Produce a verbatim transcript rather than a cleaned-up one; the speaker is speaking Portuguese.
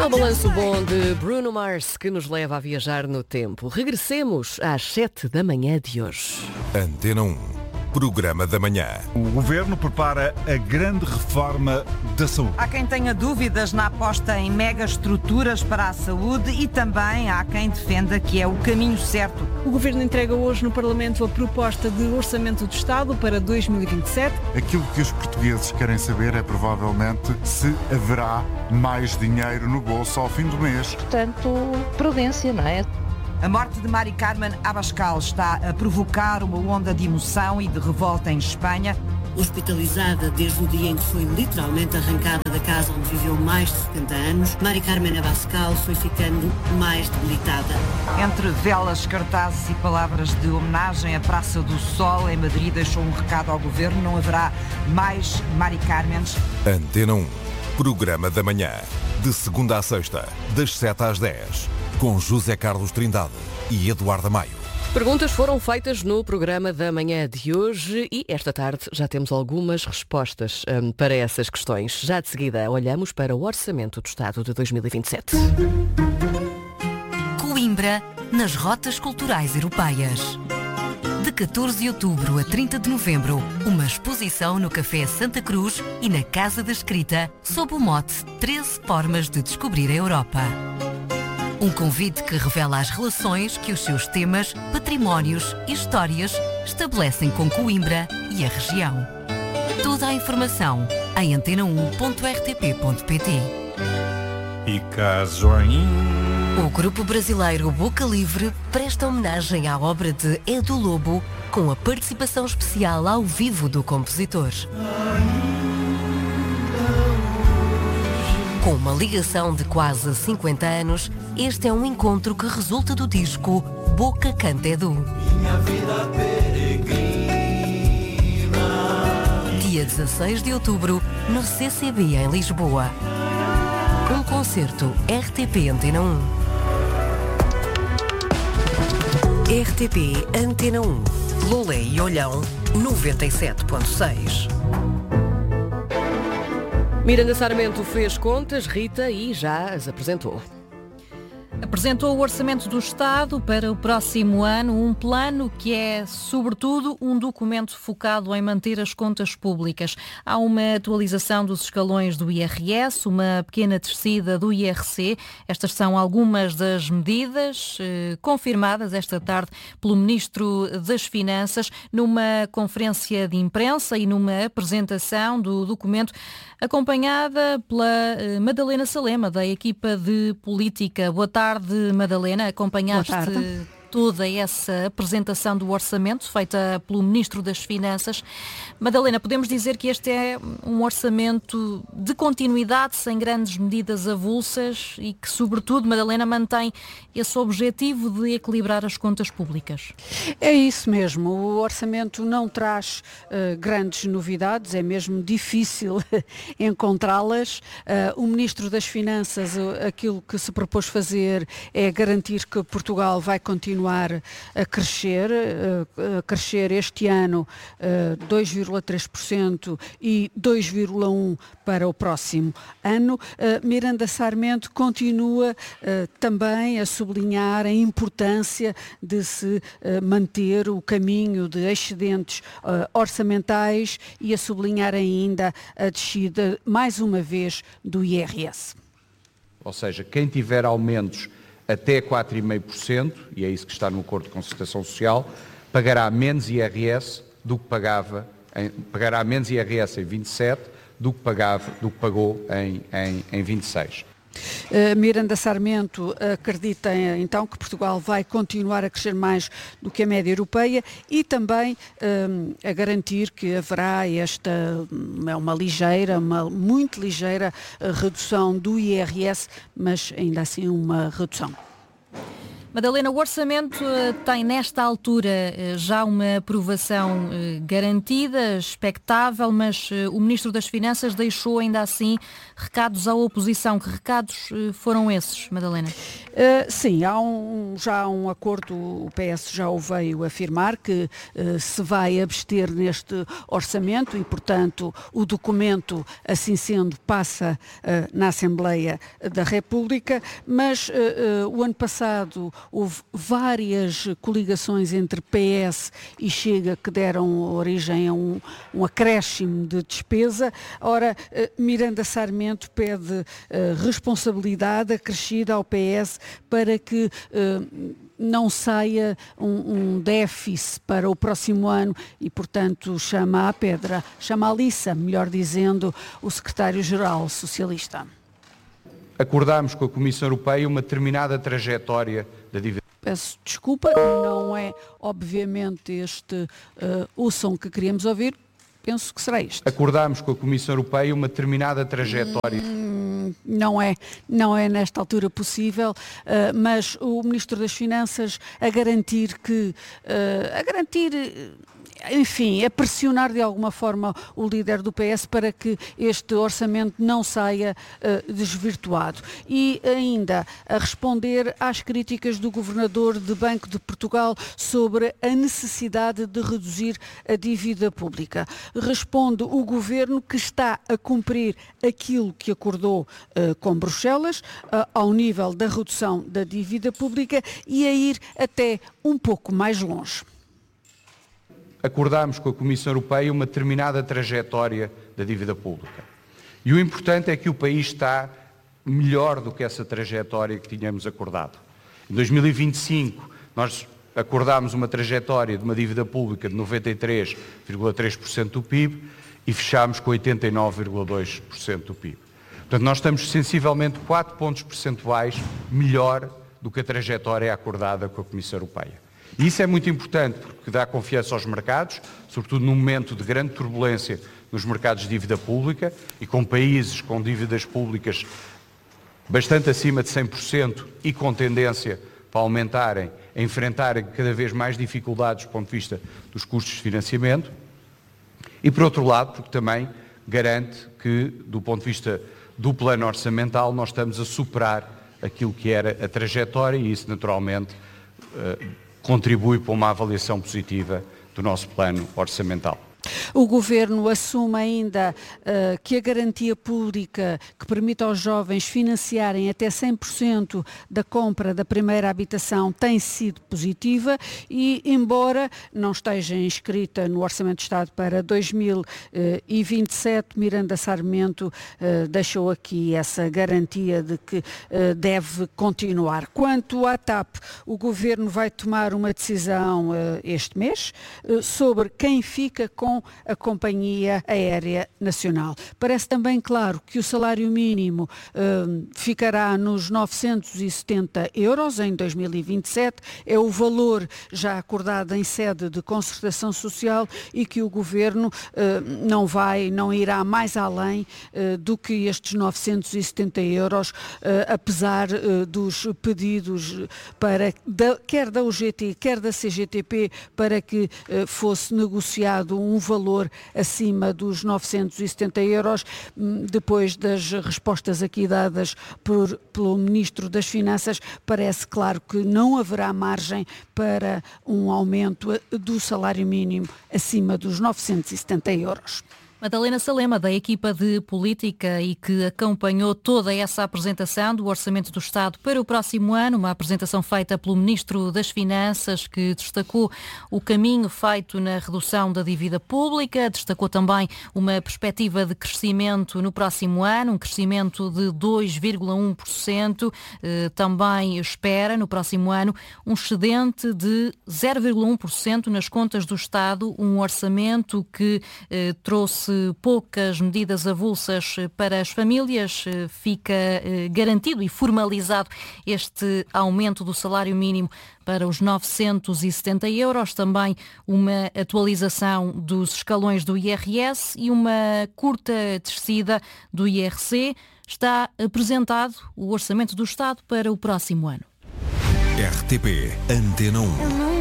É o balanço bom de Bruno Mars que nos leva a viajar no tempo. Regressemos às sete da manhã de hoje. Antena um, programa da manhã. O Governo prepara a grande reforma da saúde. Há quem tenha dúvidas na aposta em megaestruturas para a saúde e também há quem defenda que é o caminho certo. O Governo entrega hoje no Parlamento a proposta de Orçamento do Estado para dois mil e vinte e sete. Aquilo que os portugueses querem saber é provavelmente se haverá mais dinheiro no bolso ao fim do mês. Portanto, prudência, não é? A morte de Mari Carmen Abascal está a provocar uma onda de emoção e de revolta em Espanha. Hospitalizada desde o dia em que foi literalmente arrancada da casa onde viveu mais de setenta anos, Mari Carmen Abascal foi ficando mais debilitada. Entre velas, cartazes e palavras de homenagem, a Praça do Sol em Madrid deixou um recado ao Governo: não haverá mais Mari Carmens. Antena um, programa da manhã, de segunda a sexta, das sete às dez, com José Carlos Trindade e Eduardo Maio. Perguntas foram feitas no programa da manhã de hoje e esta tarde já temos algumas respostas hum, para essas questões. Já de seguida olhamos para o Orçamento do Estado de dois mil e vinte e sete. Coimbra, nas rotas culturais europeias. De catorze de outubro a trinta de novembro, uma exposição no Café Santa Cruz e na Casa da Escrita, sob o mote treze formas de descobrir a Europa. Um convite que revela as relações que os seus temas, patrimónios e histórias estabelecem com Coimbra e a região. Toda a informação em antena um ponto r t p ponto p t. E caso ainda... O grupo brasileiro Boca Livre presta homenagem à obra de Edu Lobo com a participação especial ao vivo do compositor. Com uma ligação de quase cinquenta anos, este é um encontro que resulta do disco Boca Canta Edu. Dia dezasseis de outubro, no C C B em Lisboa. Um concerto R T P Antena um. R T P Antena um. Lolé e Olhão, noventa e sete ponto seis. Miranda Sarmento fez contas, Rita, e já as apresentou. Apresentou o Orçamento do Estado para o próximo ano, um plano que é, sobretudo, um documento focado em manter as contas públicas. Há uma atualização dos escalões do I R S, uma pequena descida do I R C. Estas são algumas das medidas eh, confirmadas esta tarde pelo Ministro das Finanças numa conferência de imprensa e numa apresentação do documento acompanhada pela eh, Madalena Salema, da equipa de política. Boa tarde. De Madalena, acompanhaste toda essa apresentação do orçamento feita pelo Ministro das Finanças. Madalena, podemos dizer que este é um orçamento de continuidade, sem grandes medidas avulsas e que, sobretudo, Madalena, mantém esse objetivo de equilibrar as contas públicas. É isso mesmo. O orçamento não traz uh, grandes novidades, é mesmo difícil encontrá-las. Uh, o Ministro das Finanças, uh, aquilo que se propôs fazer é garantir que Portugal vai continuar a crescer, a crescer este ano dois vírgula três por cento e dois vírgula um por cento para o próximo ano. Miranda Sarmento continua também a sublinhar a importância de se manter o caminho de excedentes orçamentais e a sublinhar ainda a descida, mais uma vez, do I R S. Ou seja, quem tiver aumentos até quatro vírgula cinco por cento, e é isso que está no Acordo de Concertação Social, pagará menos I R S do que pagava, em, pagará menos I R S em vinte e sete do que, pagava, do que pagou em, em, em vinte e seis. Uh, Miranda Sarmento acredita então que Portugal vai continuar a crescer mais do que a média europeia e também uh, a garantir que haverá esta é uma ligeira, uma muito ligeira uh, redução do I R S, mas ainda assim uma redução. Madalena, o orçamento tem nesta altura já uma aprovação garantida, expectável, mas o Ministro das Finanças deixou ainda assim recados à oposição. Que recados foram esses, Madalena? Uh, sim, há um, já há um acordo, o P S já o veio afirmar, que uh, se vai abster neste orçamento e, portanto, o documento, assim sendo, passa uh, na Assembleia da República, mas uh, uh, o ano passado houve várias coligações entre P S e Chega que deram origem a um, um acréscimo de despesa. Ora, uh, Miranda Sarmento pede uh, responsabilidade acrescida ao P S para que uh, não saia um, um déficit para o próximo ano e, portanto, chama à pedra, chama à liça, melhor dizendo, o secretário-geral socialista. Acordámos com a Comissão Europeia uma determinada trajetória da dívida. Peço desculpa, não é obviamente este uh, o som que queríamos ouvir. Penso que será isto. Acordámos com a Comissão Europeia uma determinada trajetória. Hum, não é, não é nesta altura possível, uh, mas o Ministro das Finanças a garantir que, uh, a garantir, enfim, a pressionar de alguma forma o líder do P S para que este orçamento não saia uh, desvirtuado. E ainda a responder às críticas do Governador do Banco de Portugal sobre a necessidade de reduzir a dívida pública. Responde o Governo que está a cumprir aquilo que acordou uh, com Bruxelas, uh, ao nível da redução da dívida pública e a ir até um pouco mais longe. Acordámos com a Comissão Europeia uma determinada trajetória da dívida pública. E o importante é que o país está melhor do que essa trajetória que tínhamos acordado. Em dois mil e vinte e cinco, nós acordámos uma trajetória de uma dívida pública de noventa e três vírgula três por cento do P I B e fechámos com oitenta e nove vírgula dois por cento do P I B. Portanto, nós estamos sensivelmente quatro pontos percentuais melhor do que a trajetória acordada com a Comissão Europeia. E isso é muito importante porque dá confiança aos mercados, sobretudo num momento de grande turbulência nos mercados de dívida pública e com países com dívidas públicas bastante acima de cem por cento e com tendência para aumentarem, a enfrentarem cada vez mais dificuldades do ponto de vista dos custos de financiamento. E, por outro lado, porque também garante que, do ponto de vista do plano orçamental, nós estamos a superar aquilo que era a trajetória e isso, naturalmente, contribui para uma avaliação positiva do nosso plano orçamental. O Governo assume ainda uh, que a garantia pública que permite aos jovens financiarem até cem por cento da compra da primeira habitação tem sido positiva e, embora não esteja inscrita no Orçamento de Estado para dois mil e vinte e sete, Miranda Sarmento uh, deixou aqui essa garantia de que uh, deve continuar. Quanto à TAP, o Governo vai tomar uma decisão uh, este mês uh, sobre quem fica com a Companhia Aérea Nacional. Parece também claro que o salário mínimo uh, ficará nos novecentos e setenta euros em dois mil e vinte e sete, é o valor já acordado em sede de concertação social e que o Governo uh, não vai, não irá mais além uh, do que estes novecentos e setenta euros, uh, apesar uh, dos pedidos para, da, quer da U G T, quer da C G T P, para que uh, fosse negociado um valor acima dos novecentos e setenta euros, depois das respostas aqui dadas por, pelo Ministro das Finanças, parece claro que não haverá margem para um aumento do salário mínimo acima dos novecentos e setenta euros. Madalena Salema, da equipa de política e que acompanhou toda essa apresentação do Orçamento do Estado para o próximo ano, uma apresentação feita pelo Ministro das Finanças, que destacou o caminho feito na redução da dívida pública, destacou também uma perspectiva de crescimento no próximo ano, um crescimento de dois vírgula um por cento, também espera no próximo ano um excedente de zero vírgula um por cento nas contas do Estado, um orçamento que eh, trouxe poucas medidas avulsas para as famílias, fica garantido e formalizado este aumento do salário mínimo para os novecentos e setenta euros, também uma atualização dos escalões do I R S e uma curta descida do I R C. Está apresentado o Orçamento do Estado para o próximo ano. R T P Antena um.